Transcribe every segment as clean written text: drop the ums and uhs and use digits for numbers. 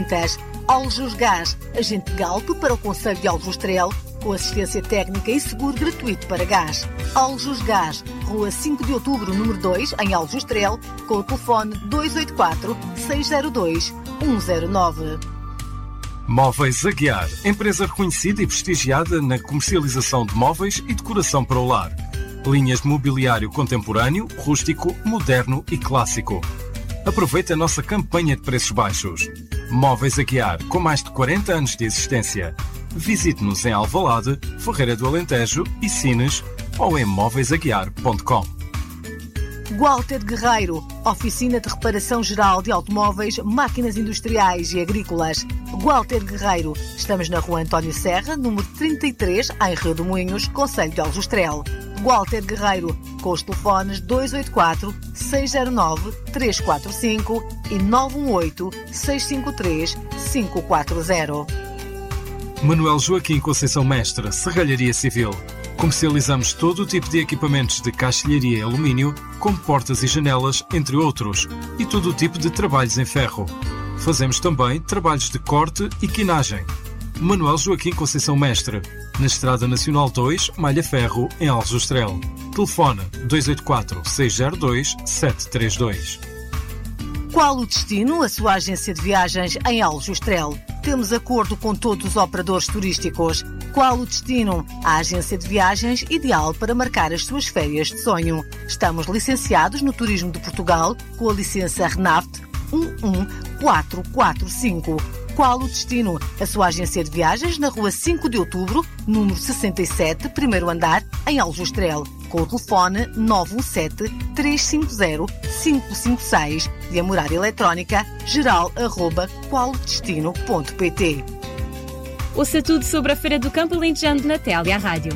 gratuitas. Aljus Gás, agente Galp para o Concelho de Aljustrel, com assistência técnica e seguro gratuito para gás. Aljus Gás, Rua 5 de Outubro, número 2, em Aljustrel, com o telefone 284-602-109. Móveis Aguiar, empresa reconhecida e prestigiada na comercialização de móveis e decoração para o lar. Linhas de mobiliário contemporâneo, rústico, moderno e clássico. Aproveite a nossa campanha de preços baixos. Móveis Aguiar, com mais de 40 anos de existência. Visite-nos em Alvalade, Ferreira do Alentejo e Sines ou em móveisaguiar.com. Walter Guerreiro, oficina de reparação geral de automóveis, máquinas industriais e agrícolas. Walter Guerreiro, estamos na Rua António Serra, número 33, em Rio de Moinhos, Concelho de Aljustrel. Walter Guerreiro, com os telefones 284-609-345 e 918-653-540. Manuel Joaquim Conceição Mestre, Serralharia Civil. Comercializamos todo o tipo de equipamentos de caixilharia e alumínio, como portas e janelas, entre outros, e todo o tipo de trabalhos em ferro. Fazemos também trabalhos de corte e quinagem. Manuel Joaquim Conceição Mestre, na Estrada Nacional 2, Malha Ferro, em Aljustrel. Telefone 284-602-732. Qual o destino? A sua agência de viagens em Aljustrel. Temos acordo com todos os operadores turísticos. Qual o destino? A agência de viagens ideal para marcar as suas férias de sonho. Estamos licenciados no Turismo de Portugal com a licença RENAFT 11445. Qual o destino? A sua agência de viagens na Rua 5 de Outubro, número 67, primeiro andar, em Aljustrel, com o telefone 917-350-556 e a morada eletrónica geral@qualodestino.pt. Ouça tudo sobre a Feira do Campo Alentejano na Télia Rádio.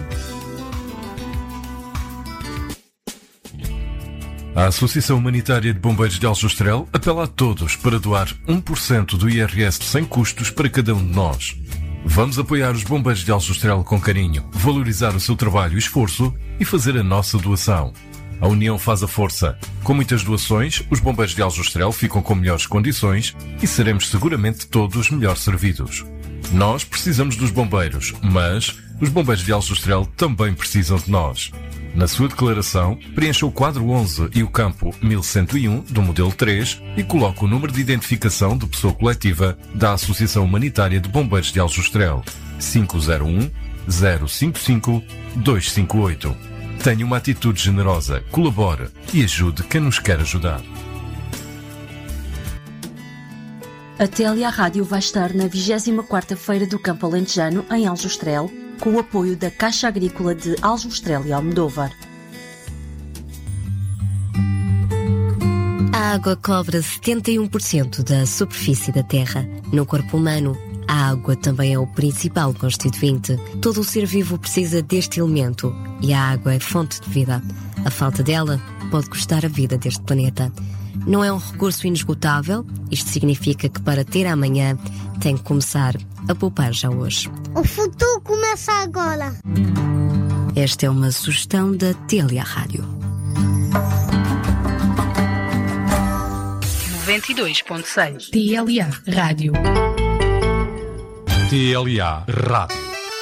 A Associação Humanitária de Bombeiros de Aljustrel apela a todos para doar 1% do IRS sem custos para cada um de nós. Vamos apoiar os bombeiros de Aljustrel com carinho, valorizar o seu trabalho e esforço e fazer a nossa doação. A união faz a força. Com muitas doações, os bombeiros de Aljustrel ficam com melhores condições e seremos seguramente todos melhor servidos. Nós precisamos dos bombeiros, mas os bombeiros de Aljustrel também precisam de nós. Na sua declaração, preencha o quadro 11 e o campo 1101 do modelo 3 e coloque o número de identificação de pessoa coletiva da Associação Humanitária de Bombeiros de Aljustrel 501 055 258. Tenha uma atitude generosa, colabore e ajude quem nos quer ajudar. A Télia Rádio vai estar na 24ª Feira do Campo Alentejano, em Aljustrel, com o apoio da Caixa Agrícola de Aljustrel e Almodóvar. A água cobre 71% da superfície da Terra. No corpo humano, a água também é o principal constituinte. Todo o ser vivo precisa deste elemento e a água é fonte de vida. A falta dela pode custar a vida deste planeta. Não é um recurso inesgotável, isto significa que para ter amanhã tem que começar a poupar já hoje. O futuro começa agora. Esta é uma sugestão da Télia Rádio. 92.6 TLA Rádio. TLA Rádio.